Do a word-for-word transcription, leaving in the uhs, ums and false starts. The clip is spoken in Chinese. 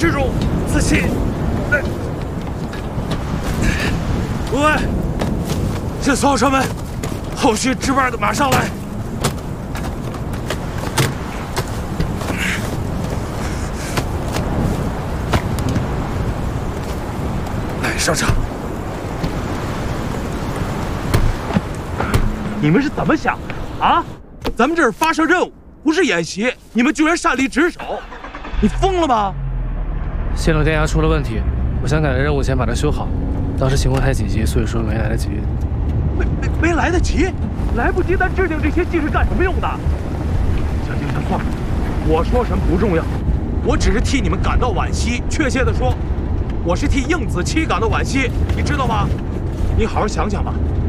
之中，仔细。喂，这扫射们，后续值班的马上来。来，上车。你们是怎么想的啊？咱们这是发射任务，不是演习，你们居然擅离职守，你疯了吗？ 线路电压出了问题，我想赶在任务前把它修好。当时情况太紧急，所以说没来得及。 没没没来得及，来不及，咱制定这些技术干什么用的？行行行，算了，我说什么不重要，我只是替你们感到惋惜。确切的说，我是替应子期感到惋惜，你知道吗？你好好想想吧。